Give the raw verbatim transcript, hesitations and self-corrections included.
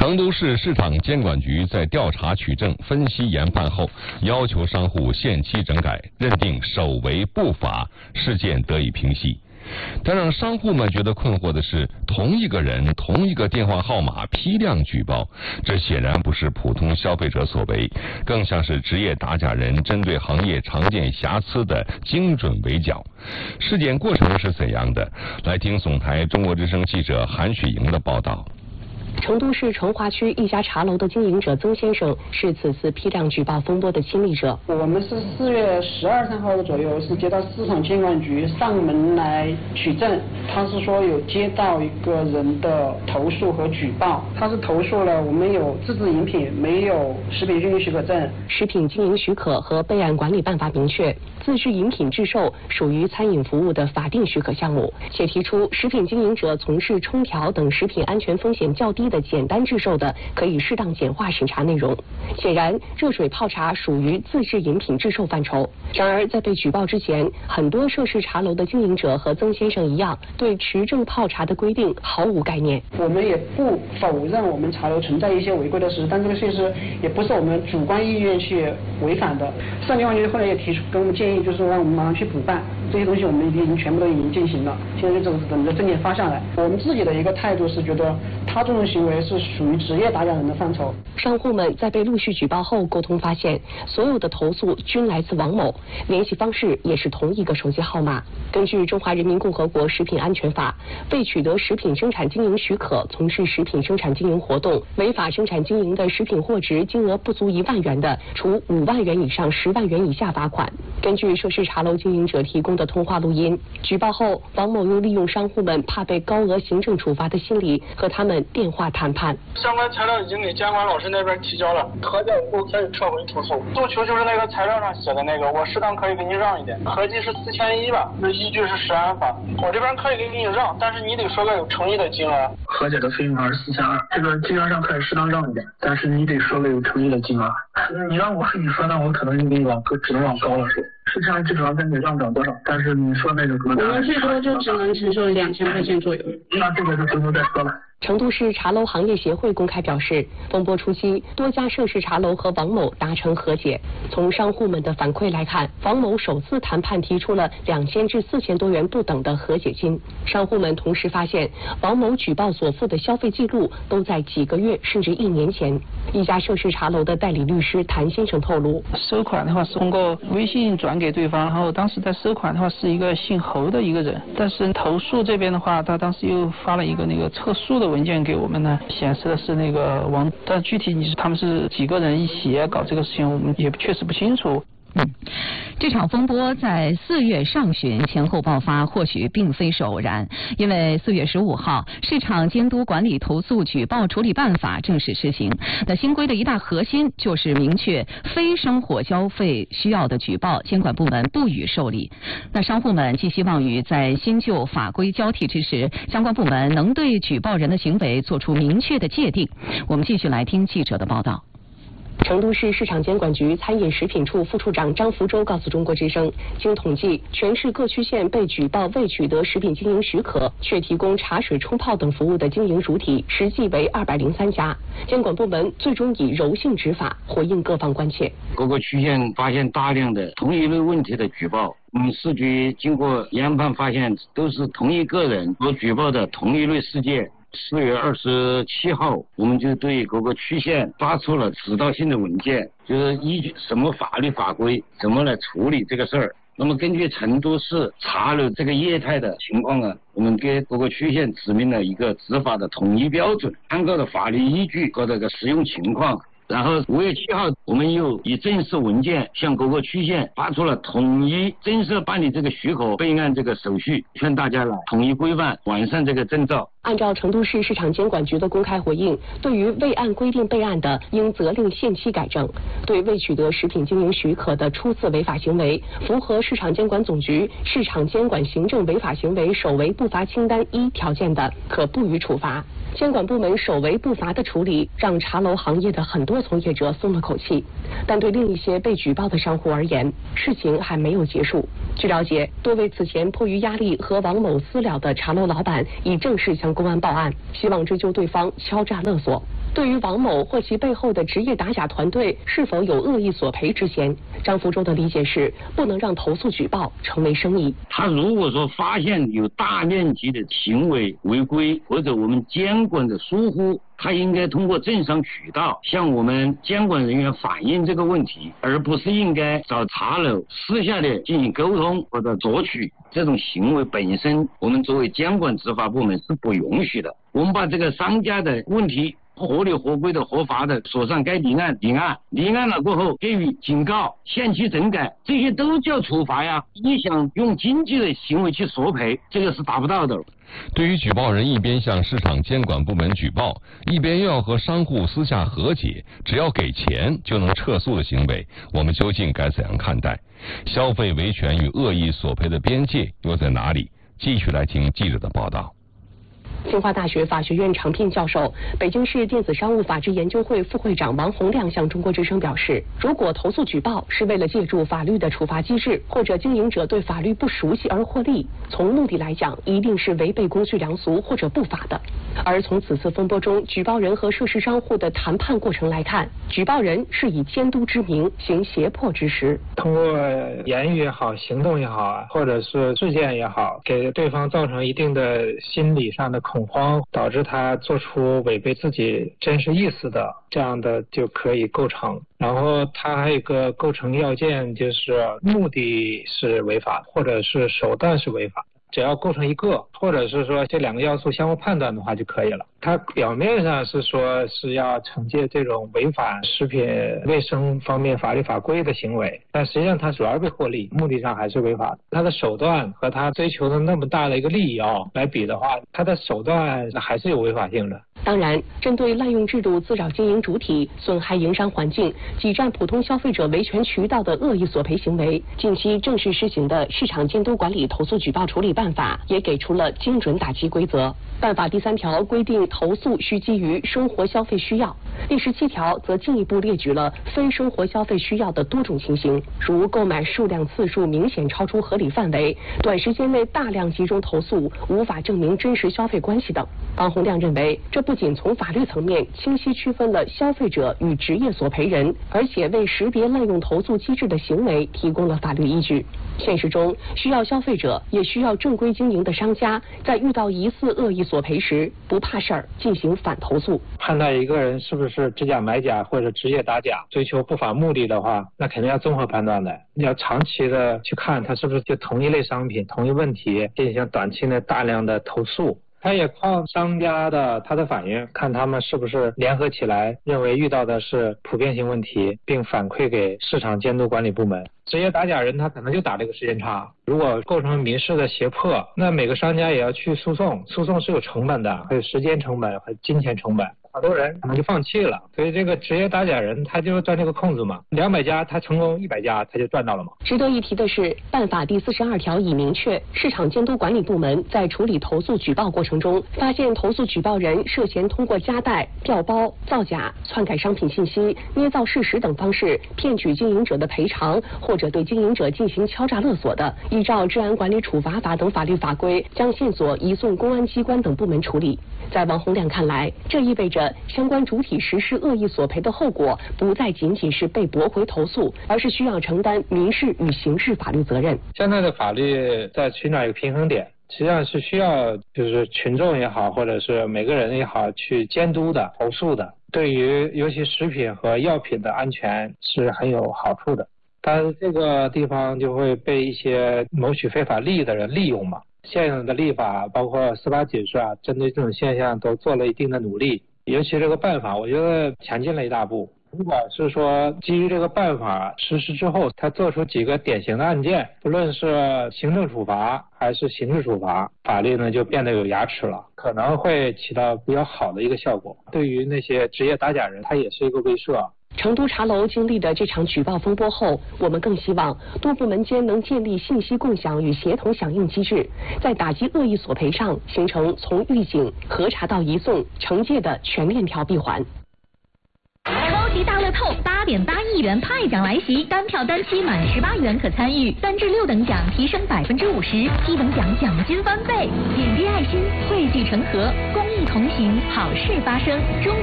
成都市市场监管局在调查取证、分析研判后，要求商户限期整改，认定首违不法，事件得以平息。但让商户们觉得困惑的是，同一个人、同一个电话号码批量举报，这显然不是普通消费者所为，更像是职业打假人针对行业常见瑕疵的精准围剿。事件过程是怎样的？来听总台中国之声记者韩雪莹的报道。 成都市成华区一家茶楼的经营者曾先生是此次批量举报风波的亲历者。 我们是四月十二三号的左右是接到市场监管局上门来取证，他是说有接到一个人的投诉和举报，他是投诉了我们有自制饮品，没有食品经营许可证。 食品经营许可和备案管理办法明确，自制饮品制售属于餐饮服务的法定许可项目，且提出食品经营者从事冲调等食品安全风险较低的简单制售的，可以适当简化审查内容。显然，热水泡茶属于自制饮品制售范畴。然而，在被举报之前，很多涉事茶楼的经营者和曾先生一样，对持证泡茶的规定毫无概念。 我们也不否认我们茶楼存在一些违规的事，但这个事实也不是我们主观意愿去违反的。市场监管局后来也提出给我们建议，就是说让我们马上去补办这些东西，我们已经全部都已经进行了，现在就等着证件发下来。我们自己的一个态度是觉得他这种行为是属于职业打假人的范畴。 商户们在被陆续举报后沟通发现，所有的投诉均来自王某，联系方式也是同一个手机号码。根据《中华人民共和国食品安全法》，未取得食品生产经营许可从事食品生产经营活动，违法生产经营的食品货值金额不足一万元的，处五万元以上十万元以下罚款。根据涉事茶楼经营者提供的通话录音，举报后，王某又利用商户们怕被高额行政处罚的心理，和他们电话谈判。 相关材料已经给监管老师那边提交了，核检后可以撤回投诉。诉求就是那个材料上写的那个，我适当可以给你让一点，合计是四千一吧，那依据是食安法，我这边可以给你让，但是你得说个有诚意的金额。 和解的费用是四千二，这个金额上可以适当让一点，但是你得说个有诚意的金额。你让我跟你说，那我可能就给你往只能往高了说。市场基础上跟你上涨多少，但是你说那个我们最多就只能承受两千块钱左右。 那这个就回头再说了。 成都市茶楼行业协会公开表示，风波初期，多家涉事茶楼和王某达成和解。从商户们的反馈来看，王某首次谈判提出了两千至四千多元不等的和解金。商户们同时发现，王某举报所附的消费记录都在几个月甚至一年前。一家涉事茶楼的代理律师谭先生透露， 收款的话是通过微信转给对方，然后当时在收款的话是一个姓侯的一个人，但是投诉这边的话，他当时又发了一个那个撤诉的文件给我们呢，显示的是那个王，但具体你是他们是几个人一起搞这个事情，我们也确实不清楚。 嗯，这场风波在四月上旬前后爆发，或许并非是偶然，因为四月十五号，市场监督管理投诉举报处理办法正式施行。那新规的一大核心就是明确非生活消费需要的举报，监管部门不予受理。那商户们寄希望于在新旧法规交替之时，相关部门能对举报人的行为做出明确的界定。我们继续来听记者的报道。 成都市市场监管局餐饮食品处副处长张福洲告诉中国之声，经统计，全市各区县被举报未取得食品经营许可却提供茶水冲泡等服务的经营主体，实际为二百零三家。监管部门最终以柔性执法回应各方关切。 各个区县发现大量的同一类问题的举报，我们市局经过研判发现，都是同一个人所举报的同一类事件。四月二十七号，我们就对各个区县发出了指导性的文件，就是依据什么法律法规怎么来处理这个事儿。那么根据成都市茶楼这个业态的情况啊，我们给各个区县指明了一个执法的统一标准，参考的法律依据和这个使用情况。然后五月七号，我们又以正式文件向各个区县发出了统一正式办理这个许可备案这个手续，劝大家来统一规范完善这个证照。 按照成都市市场监管局的公开回应，对于未按规定备案的，应责令限期改正；对未取得食品经营许可的初次违法行为，符合市场监管总局市场监管行政违法行为首违不罚清单一条件的，可不予处罚。监管部门首违不罚的处理，让茶楼行业的很多从业者松了口气。但对另一些被举报的商户而言，事情还没有结束。据了解，多位此前迫于压力和王某私了的茶楼老板已正式向公安报案，希望追究对方敲诈勒索。 对于王某或其背后的职业打假团队是否有恶意索赔之嫌，张福洲的理解是不能让投诉举报成为生意。 他如果说发现有大面积的行为违规或者我们监管的疏忽，他应该通过正常渠道向我们监管人员反映这个问题，而不是应该找茶楼私下的进行沟通或者索取。这种行为本身，我们作为监管执法部门是不允许的。我们把这个商家的问题合理合规的合法的锁上该立案立案立案了过后给予警告限期整改，这些都叫处罚呀。你想用经济的行为去索赔，这个是达不到的。 对于举报人一边向市场监管部门举报，一边又要和商户私下和解，只要给钱就能撤诉的行为，我们究竟该怎样看待？消费维权与恶意索赔的边界又在哪里？继续来听记者的报道。 清华大学法学院常聘教授、北京市电子商务法治研究会副会长王洪亮向中国之声表示，如果投诉举报是为了借助法律的处罚机制，或者经营者对法律不熟悉而获利，从目的来讲，一定是违背公序良俗或者不法的。而从此次风波中举报人和涉事商户的谈判过程来看，举报人是以监督之名行胁迫之实， 通过言语也好，行动也好，或者是事件也好，给对方造成一定的心理上的恐慌，导致他做出违背自己真实意思的，这样的就可以构成。然后他还有一个构成要件，就是目的是违法或者是手段是违法，只要构成一个，或者是说这两个要素相互判断的话就可以了。他表面上是说是要惩戒这种违反食品卫生方面法律法规的行为，但实际上他主要为获利，目的上还是违法的。他的手段和他追求的那么大的一个利益啊来比的话，他的手段还是有违法性的。 当然，针对滥用制度、滋扰经营主体、损害营商环境、挤占普通消费者维权渠道的恶意索赔行为，近期正式施行的《市场监督管理投诉举报处理办法》也给出了精准打击规则。办法第三条规定，投诉需基于生活消费需要；第十七条则进一步列举了非生活消费需要的多种情形，如购买数量次数明显超出合理范围、短时间内大量集中投诉、无法证明真实消费关系等。王洪亮认为，这不仅从法律层面清晰区分了消费者与职业索赔人，而且为识别滥用投诉机制的行为提供了法律依据。现实中，需要消费者也需要正规经营的商家，在遇到疑似恶意索赔时，不怕事儿进行反投诉。 判断一个人是不是知假买假或者职业打假，追求不法目的的话，那肯定要综合判断的。你要长期的去看他是不是就同一类商品、同一问题进行短期内大量的投诉。他也靠商家的他的反应，看他们是不是联合起来认为遇到的是普遍性问题，并反馈给市场监督管理部门。职业打假人他可能就打这个时间差，如果构成民事的胁迫，那每个商家也要去诉讼，诉讼是有成本的，还有时间成本和金钱成本，好多人可能就放弃了。所以这个职业打假人他就赚这个空子嘛，两百家他成功一百家他就赚到了嘛。 值得一提的是，办法第四十二条已明确，市场监督管理部门在处理投诉举报过程中，发现投诉举报人涉嫌通过夹带、调包、造假、篡改商品信息、捏造事实等方式骗取经营者的赔偿，或者对经营者进行敲诈勒索的，依照治安管理处罚法等法律法规，将线索移送公安机关等部门处理。在王洪亮看来，这意味着相关主体实施恶意索赔的后果不再仅仅是被驳回投诉，而是需要承担民事与刑事法律责任。 现在的法律在寻找一个平衡点，实际上是需要就是群众也好，或者是每个人也好去监督的、投诉的，对于尤其食品和药品的安全是很有好处的。但是这个地方就会被一些谋取非法利益的人利用嘛。现有的立法包括司法解释啊，针对这种现象都做了一定的努力，尤其这个办法我觉得前进了一大步。如果是说基于这个办法实施之后，他做出几个典型的案件，不论是行政处罚还是刑事处罚，法律呢就变得有牙齿了，可能会起到比较好的一个效果。对于那些职业打假人，他也是一个威慑。 成都茶楼经历的这场举报风波后，我们更希望多部门间能建立信息共享与协同响应机制，在打击恶意索赔上形成从预警、核查到移送、惩戒的全链条闭环。 超级大乐透八点八亿元派奖来袭，单票单期满十八元可参与，三至六等奖提升百分之五十，七等奖奖金翻倍。点滴爱心，汇聚成河，公益同行，好事发生。中